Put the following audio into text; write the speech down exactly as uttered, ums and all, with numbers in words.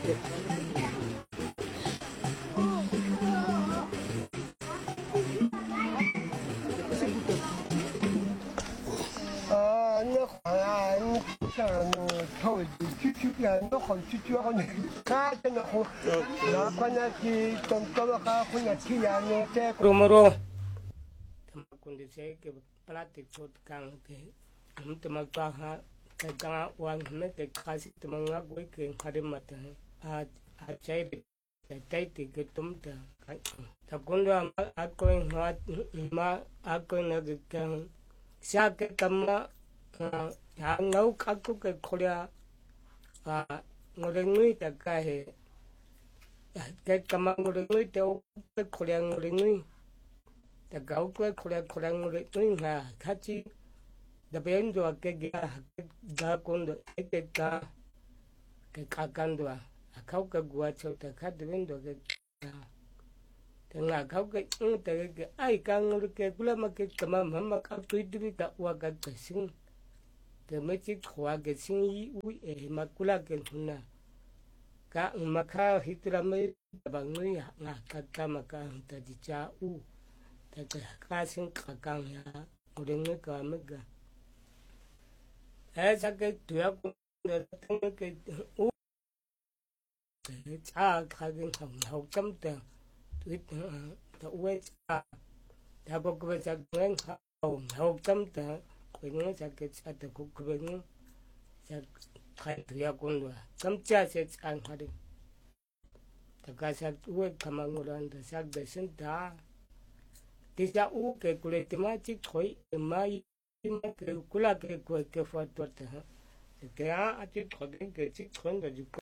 啊，那好啊，你像头去去边那好去去好那看着那好，那关键是等到了还会那体验呢，在。 Rumoro. Kundi saya ke pelatik tot kang ke हम तमका हा तगा वांग में के खासी तमंगा कोई के खड़े मत है आज आज चाहिए तय ती के तुम ता तब कुंडा आज कोई हाथ माँ आज कोई न के क्या क्या के तम्मा हाँ नौ काकू के खोलिया आ ngorenui ta ka he ke kama ngorenui te o ke kholia ngorenui ta gau ke kholia kholia ngorenui ha khachi da ben do ke ga ga kondo e ke ka ke ka kando a kau ke gua chau ta kha de ben do ke ta nga kau ke un ta ke ai ka ngor ke kula ma ke kama mama ka tui tui ta wa ka ke sing te me chi khwa ke sing yi u e ma kula ke huna ka maka hitra me bangui nga kata maka ta di cha u ta ka sin ka ka ya ngure ka mega e sa ke tu ya ku ne ke u cha ka din thong hau kam ta tu ta u cha ta ko ko cha ngen hau hau kam ta ko ne sa ke cha ta ku ku ne sa khai thia kun wa kam cha se chan khari ta ka sa u kama nguran ta sa de sin ta ti sa u ke kule ti ma chi khoi mai ma ke kula ke ko ke fa to ta ke a a chi khoi ke chi khon da ju